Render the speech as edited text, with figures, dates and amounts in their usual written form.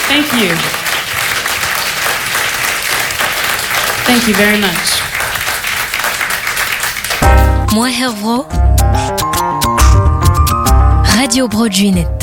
Thank you. Thank you very much. Moi Hervro, Radio Broadway.